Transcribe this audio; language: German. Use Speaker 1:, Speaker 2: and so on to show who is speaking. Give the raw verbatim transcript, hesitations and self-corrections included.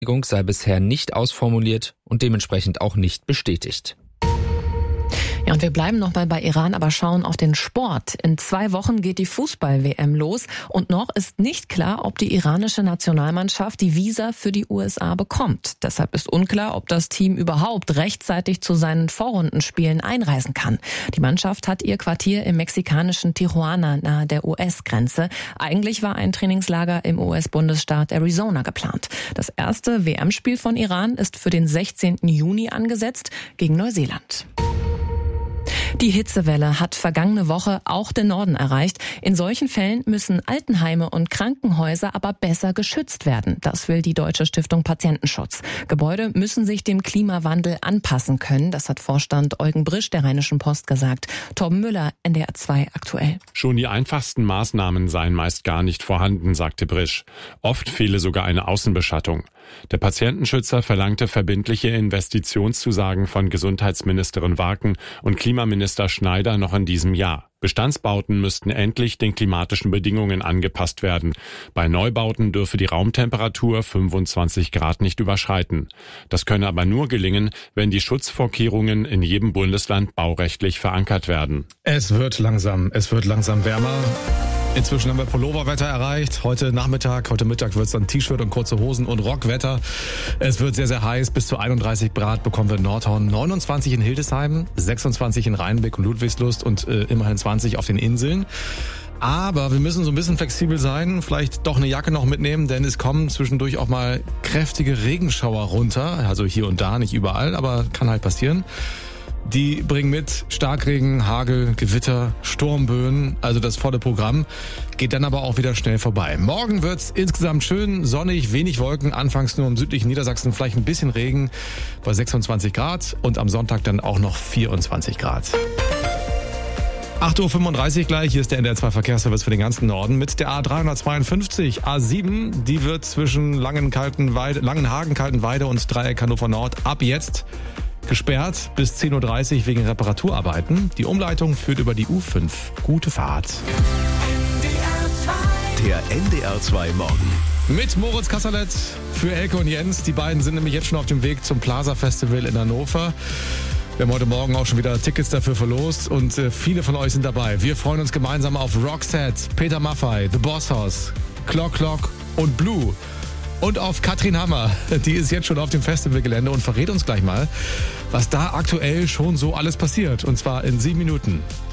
Speaker 1: sei bisher nicht ausformuliert und dementsprechend auch nicht bestätigt.
Speaker 2: Ja, und wir bleiben noch mal bei Iran, aber schauen auf den Sport. In zwei Wochen geht die Fußball-W M los und noch ist nicht klar, ob die iranische Nationalmannschaft die Visa für die U S A bekommt. Deshalb ist unklar, ob das Team überhaupt rechtzeitig zu seinen Vorrundenspielen einreisen kann. Die Mannschaft hat ihr Quartier im mexikanischen Tijuana nahe der U S-Grenze. Eigentlich war ein Trainingslager im U S-Bundesstaat Arizona geplant. Das erste W M-Spiel von Iran ist für den sechzehnten Juni angesetzt gegen Neuseeland. Die Hitzewelle hat vergangene Woche auch den Norden erreicht. In solchen Fällen müssen Altenheime und Krankenhäuser aber besser geschützt werden. Das will die Deutsche Stiftung Patientenschutz. Gebäude müssen sich dem Klimawandel anpassen können. Das hat Vorstand Eugen Brisch der Rheinischen Post gesagt. Torben Müller, N D R zwei aktuell.
Speaker 3: Schon die einfachsten Maßnahmen seien meist gar nicht vorhanden, sagte Brisch. Oft fehle sogar eine Außenbeschattung. Der Patientenschützer verlangte verbindliche Investitionszusagen von Gesundheitsministerin Warken und Klimaminister Schneider noch in diesem Jahr. Bestandsbauten müssten endlich den klimatischen Bedingungen angepasst werden. Bei Neubauten dürfe die Raumtemperatur fünfundzwanzig Grad nicht überschreiten. Das könne aber nur gelingen, wenn die Schutzvorkehrungen in jedem Bundesland baurechtlich verankert werden.
Speaker 4: Es wird langsam, es wird langsam wärmer. Inzwischen haben wir Pulloverwetter erreicht. Heute Nachmittag, heute Mittag wird es dann T-Shirt und kurze Hosen und Rockwetter. Es wird sehr, sehr heiß. Bis zu einunddreißig Grad bekommen wir in Nordhorn, neunundzwanzig in Hildesheim, sechsundzwanzig in Rheinbeck und Ludwigslust und äh, immerhin zwanzig auf den Inseln. Aber wir müssen so ein bisschen flexibel sein, vielleicht doch eine Jacke noch mitnehmen, denn es kommen zwischendurch auch mal kräftige Regenschauer runter. Also hier und da, nicht überall, aber kann halt passieren. Die bringen mit Starkregen, Hagel, Gewitter, Sturmböen, also das volle Programm, geht dann aber auch wieder schnell vorbei. Morgen wird's insgesamt schön, sonnig, wenig Wolken, anfangs nur im südlichen Niedersachsen vielleicht ein bisschen Regen bei sechsundzwanzig Grad und am Sonntag dann auch noch vierundzwanzig Grad. acht Uhr fünfunddreißig gleich, hier ist der N D R zwei Verkehrsservice für den ganzen Norden mit der A dreihundertzweiundfünfzig, A sieben, die wird zwischen Langenkaltenweide, Langenhagen, Kaltenweide und Dreieck Hannover Nord ab jetzt gesperrt bis zehn Uhr dreißig wegen Reparaturarbeiten. Die Umleitung führt über die U fünf. Gute Fahrt.
Speaker 5: Der N D R zwei Morgen.
Speaker 4: Mit Moritz Kasserlet für Elke und Jens. Die beiden sind nämlich jetzt schon auf dem Weg zum Plaza Festival in Hannover. Wir haben heute Morgen auch schon wieder Tickets dafür verlost und äh, viele von euch sind dabei. Wir freuen uns gemeinsam auf Roxette, Peter Maffay, The Boss Hoss, Clock Clock und Blue. Und auf Katrin Hammer, die ist jetzt schon auf dem Festivalgelände und verrät uns gleich mal, was da aktuell schon so alles passiert. Und zwar in sieben Minuten.